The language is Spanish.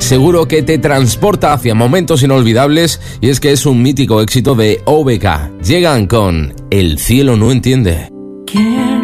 seguro que te transporta hacia momentos inolvidables, y es que es un mítico éxito de OBK. Llegan con El cielo no entiende. ¿Quién